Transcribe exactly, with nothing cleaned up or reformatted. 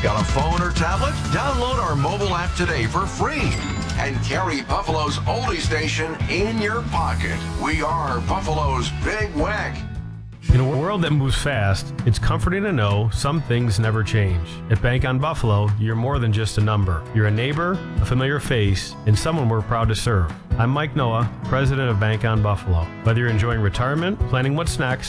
Got a phone or tablet? Download our mobile app today for free and carry Buffalo's oldie station in your pocket. We are Buffalo's Big Weck. In a world that moves fast, it's comforting to know some things never change. At Bank on Buffalo, you're more than just a number. You're a neighbor, a familiar face, and someone we're proud to serve. I'm Mike Noah, president of Bank on Buffalo. Whether you're enjoying retirement, planning what's next,